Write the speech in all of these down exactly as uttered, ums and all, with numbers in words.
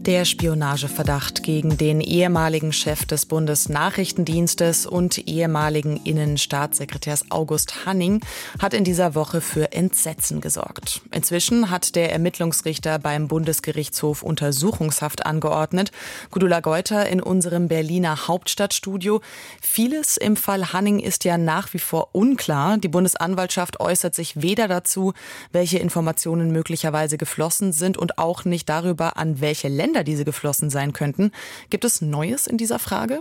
Der Spionageverdacht gegen den ehemaligen Chef des Bundesnachrichtendienstes und ehemaligen Innenstaatssekretärs August Hanning hat in dieser Woche für Entsetzen gesorgt. Inzwischen hat der Ermittlungsrichter beim Bundesgerichtshof Untersuchungshaft angeordnet. Gudula Geuter in unserem Berliner Hauptstadtstudio. Vieles im Fall Hanning ist ja nach wie vor unklar. Die Bundesanwaltschaft äußert sich weder dazu, welche Informationen möglicherweise geflossen sind und auch nicht darüber, an welche Länder diese geflossen sein könnten. Gibt es Neues in dieser Frage?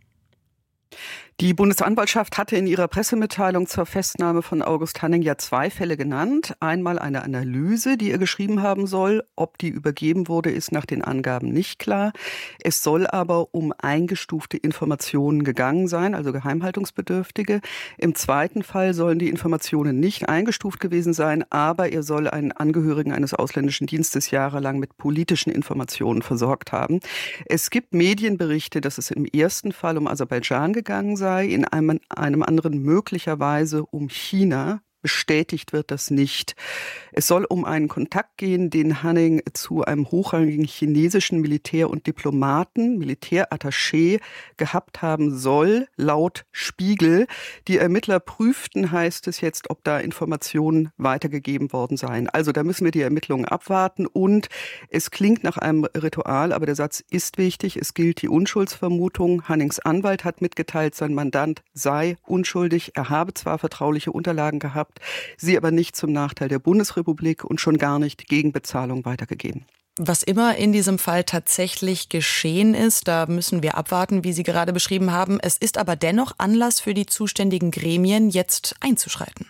Die Bundesanwaltschaft hatte in ihrer Pressemitteilung zur Festnahme von August Hanning ja zwei Fälle genannt. Einmal eine Analyse, die er geschrieben haben soll. Ob die übergeben wurde, ist nach den Angaben nicht klar. Es soll aber um eingestufte Informationen gegangen sein, also geheimhaltungsbedürftige. Im zweiten Fall sollen die Informationen nicht eingestuft gewesen sein, aber er soll einen Angehörigen eines ausländischen Dienstes jahrelang mit politischen Informationen versorgt haben. Es gibt Medienberichte, dass es im ersten Fall um Aserbaidschan gegangen sei. In einem, einem anderen möglicherweise um China. Bestätigt wird das nicht. Es soll um einen Kontakt gehen, den Hanning zu einem hochrangigen chinesischen Militär- und Diplomaten, Militärattaché, gehabt haben soll, laut Spiegel. Die Ermittler prüften, heißt es jetzt, ob da Informationen weitergegeben worden seien. Also da müssen wir die Ermittlungen abwarten und es klingt nach einem Ritual, aber der Satz ist wichtig. Es gilt die Unschuldsvermutung. Hannings Anwalt hat mitgeteilt, sein Mandant sei unschuldig. Er habe zwar vertrauliche Unterlagen gehabt, sie aber nicht zum Nachteil der Bundesrepublik und schon gar nicht gegen Bezahlung weitergegeben. Was immer in diesem Fall tatsächlich geschehen ist, da müssen wir abwarten, wie Sie gerade beschrieben haben. Es ist aber dennoch Anlass für die zuständigen Gremien, jetzt einzuschreiten.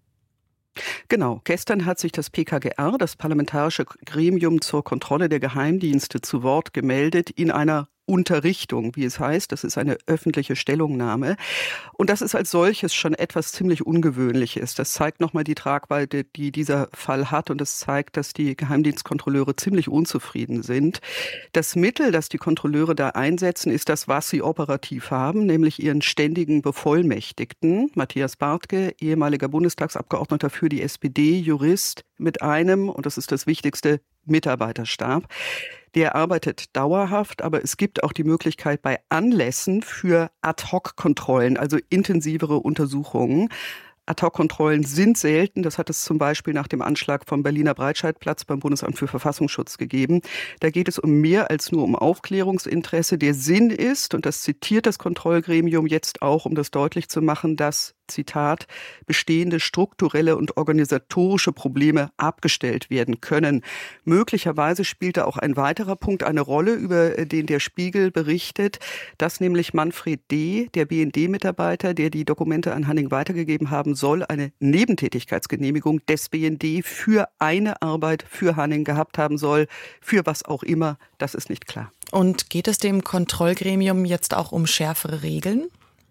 Genau. Gestern hat sich das P K G R, das Parlamentarische Gremium zur Kontrolle der Geheimdienste, zu Wort gemeldet in einer Unterrichtung, wie es heißt. Das ist eine öffentliche Stellungnahme. Und das ist als solches schon etwas ziemlich Ungewöhnliches. Das zeigt nochmal die Tragweite, die dieser Fall hat. Und es zeigt, dass die Geheimdienstkontrolleure ziemlich unzufrieden sind. Das Mittel, das die Kontrolleure da einsetzen, ist das, was sie operativ haben, nämlich ihren ständigen Bevollmächtigten, Matthias Bartke, ehemaliger Bundestagsabgeordneter für die S P D, Jurist, mit einem, und das ist das Wichtigste, Mitarbeiterstab. Der arbeitet dauerhaft, aber es gibt auch die Möglichkeit bei Anlässen für Ad-hoc-Kontrollen, also intensivere Untersuchungen. Ad-hoc-Kontrollen sind selten. Das hat es zum Beispiel nach dem Anschlag vom Berliner Breitscheidplatz beim Bundesamt für Verfassungsschutz gegeben. Da geht es um mehr als nur um Aufklärungsinteresse. Der Sinn ist, und das zitiert das Kontrollgremium jetzt auch, um das deutlich zu machen, dass, Zitat, bestehende strukturelle und organisatorische Probleme abgestellt werden können. Möglicherweise spielt da auch ein weiterer Punkt eine Rolle, über den der Spiegel berichtet, dass nämlich Manfred D., der B N D-Mitarbeiter, der die Dokumente an Hanning weitergegeben haben soll, eine Nebentätigkeitsgenehmigung des B N D für eine Arbeit für Hanning gehabt haben soll, für was auch immer, das ist nicht klar. Und geht es dem Kontrollgremium jetzt auch um schärfere Regeln?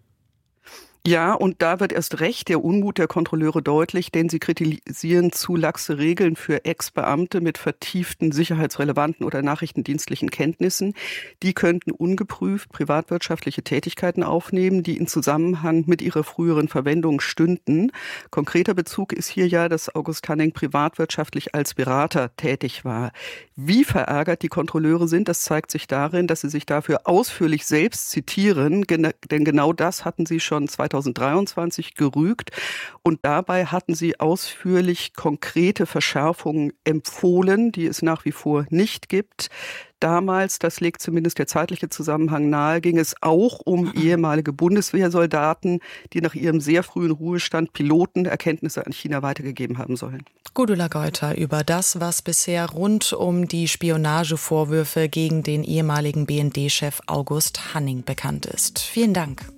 Ja, und da wird erst recht der Unmut der Kontrolleure deutlich, denn sie kritisieren zu laxe Regeln für Ex-Beamte mit vertieften sicherheitsrelevanten oder nachrichtendienstlichen Kenntnissen. Die könnten ungeprüft privatwirtschaftliche Tätigkeiten aufnehmen, die in Zusammenhang mit ihrer früheren Verwendung stünden. Konkreter Bezug ist hier ja, dass August Hanning privatwirtschaftlich als Berater tätig war. Wie verärgert die Kontrolleure sind, das zeigt sich darin, dass sie sich dafür ausführlich selbst zitieren, denn genau das hatten sie schon zweitausenddreiundzwanzig gerügt und dabei hatten sie ausführlich konkrete Verschärfungen empfohlen, die es nach wie vor nicht gibt. Damals, das legt zumindest der zeitliche Zusammenhang nahe, ging es auch um ehemalige Bundeswehrsoldaten, die nach ihrem sehr frühen Ruhestand Piloten Erkenntnisse an China weitergegeben haben sollen. Gudula Geuter über das, was bisher rund um die Spionagevorwürfe gegen den ehemaligen B N D-Chef August Hanning bekannt ist. Vielen Dank.